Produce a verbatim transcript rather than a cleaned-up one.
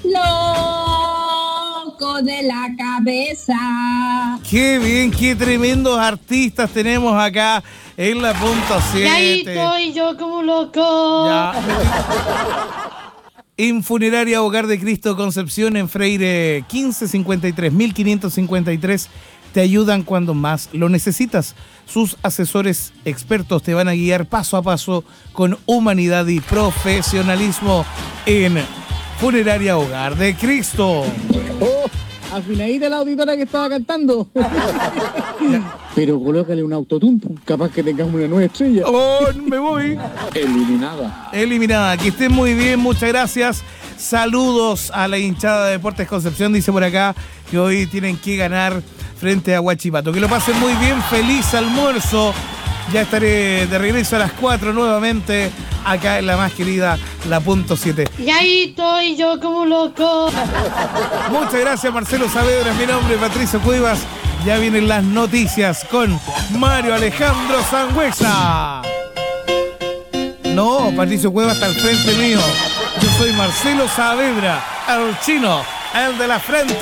loco de la cabeza. Qué bien, qué tremendos artistas tenemos acá en la punto siete. Y ahí estoy yo como loco. Ya. En Funeraria Hogar de Cristo Concepción, en Freire quince cincuenta y tres, mil quinientos cincuenta y tres, te ayudan cuando más lo necesitas. Sus asesores expertos te van a guiar paso a paso con humanidad y profesionalismo en Funeraria Hogar de Cristo. Oh, afinadita la auditora que estaba cantando. Pero colócale un autotune, capaz que tengamos una nueva estrella. Oh, me voy. Eliminada. Eliminada. Que estén muy bien, muchas gracias. Saludos a la hinchada de Deportes Concepción, dice por acá que hoy tienen que ganar frente a Huachipato. Que lo pasen muy bien, feliz almuerzo. Ya estaré de regreso a las cuatro nuevamente acá en la más querida La Punto siete. Y ahí estoy yo como loco. Muchas gracias, Marcelo Saavedra. Mi nombre es Patricio Cuevas. Ya vienen las noticias con Mario Alejandro Sangüesa. No, Patricio Cuevas está al frente mío. Yo soy Marcelo Saavedra, el chino, el de la frente.